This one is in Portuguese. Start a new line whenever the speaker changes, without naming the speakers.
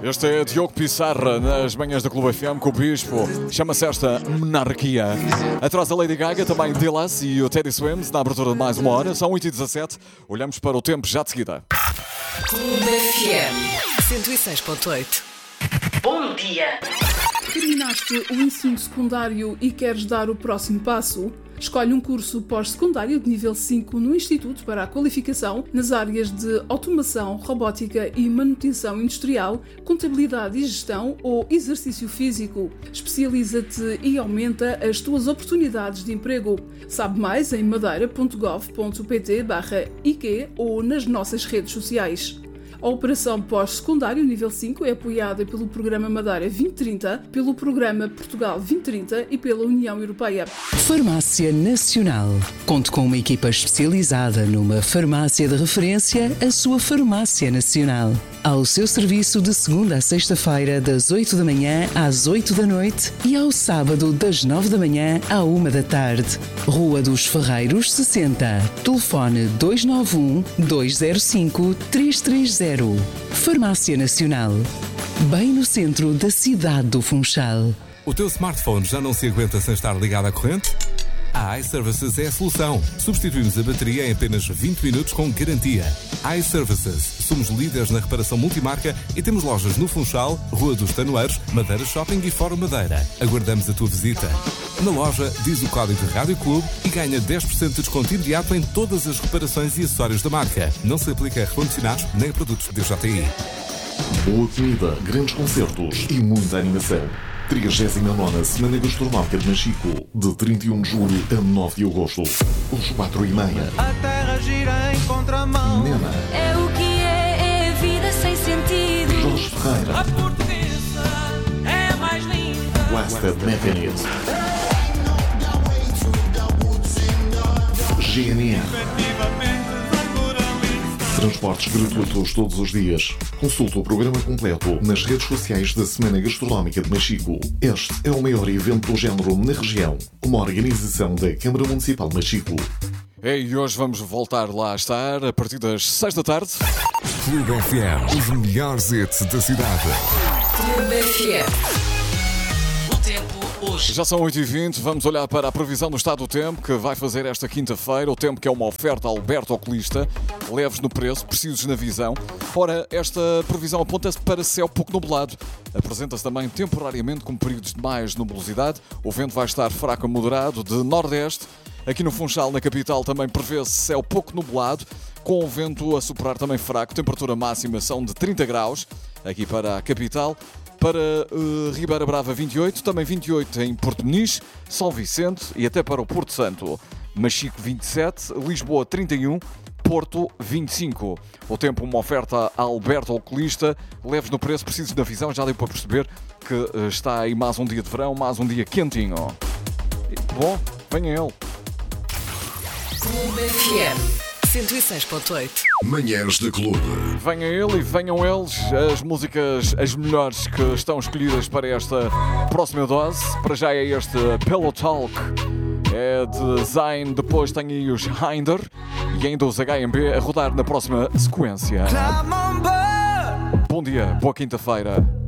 Este é Diogo Pissarra nas manhãs da Clube FM com o Bispo. Chama-se esta Monarquia. Atrás a Lady Gaga, também Dillas e o Teddy Swims na abertura de mais uma hora. São 8h17. Olhamos para o tempo já de seguida.
Clube FM 106.8. Bom dia!
Terminaste o ensino secundário e queres dar o próximo passo? Escolhe um curso pós-secundário de nível 5 no Instituto para a Qualificação nas áreas de automação, robótica e manutenção industrial, contabilidade e gestão ou exercício físico. Especializa-te e aumenta as tuas oportunidades de emprego. Sabe mais em madeira.gov.pt/IQ ou nas nossas redes sociais. A operação pós-secundário nível 5 é apoiada pelo Programa Madeira 2030, pelo Programa Portugal 2030 e pela União Europeia.
Farmácia Nacional. Conte com uma equipa especializada numa farmácia de referência, a sua Farmácia Nacional. Ao seu serviço de segunda a sexta-feira, das 8 da manhã às 8 da noite e ao sábado, das 9 da manhã à 1 da tarde. Rua dos Ferreiros, 60. Telefone 291 205 330. Farmácia Nacional. Bem no centro da cidade do Funchal.
O teu smartphone já não se aguenta sem estar ligado à corrente? A iServices é a solução. Substituímos a bateria em apenas 20 minutos com garantia. iServices. Somos líderes na reparação multimarca e temos lojas no Funchal, Rua dos Tanoeiros, Madeira Shopping e Fórum Madeira. Aguardamos a tua visita. Na loja, diz o código de Rádio Clube e ganha 10% de desconto imediato em todas as reparações e acessórios da marca. Não se aplica a recondicionados nem a produtos DJI.
Boa comida, grandes concertos e muita animação. 39ª Semana Gastronómica de Machico, de 31 de julho a 9 de agosto, às 4h30.
A terra gira em contramão.
Nena.
É o que é a vida sem sentido.
Jorge Ferreira.
A portuguesa é mais linda.
Blasted Mechanism. GNR. Transportes gratuitos todos os dias. Consulte o programa completo nas redes sociais da Semana Gastronómica de Machico. Este é o maior evento do género na região. Uma organização da Câmara Municipal de Machico.
E hoje vamos voltar lá a estar a partir das 6 da tarde.
Clube FM, os melhores hits da cidade.
Clube FM. O tempo hoje.
Já são 8h20, vamos olhar para a previsão do estado do tempo que vai fazer esta quinta-feira. O tempo que é uma oferta Alberto Oculista, leves no preço, precisos na visão. Ora, esta previsão aponta-se para céu pouco nublado. Apresenta-se também temporariamente com períodos de mais nubosidade. O vento vai estar fraco a moderado de nordeste. Aqui no Funchal, na capital, também prevê-se céu pouco nublado, com o vento a soprar também fraco. Temperatura máxima são de 30 graus, aqui para a capital. Para Ribeira Brava 28, também 28 em Porto Muniz, São Vicente e até para o Porto Santo. Machico 27, Lisboa 31, Porto 25. O tempo uma oferta a Alberto Oculista, leves no preço, precisos na visão. Já deu para perceber que está aí mais um dia de verão, mais um dia quentinho. Bom, venha ele.
Clube FM 106.8.
Manhãs de Clube.
Venha ele e venham eles, as músicas, as melhores que estão escolhidas para esta próxima dose. Para já é este Pillow Talk, é de Zayn, depois tem aí os Hinder e ainda os HMB a rodar na próxima sequência. Bom dia, boa quinta-feira.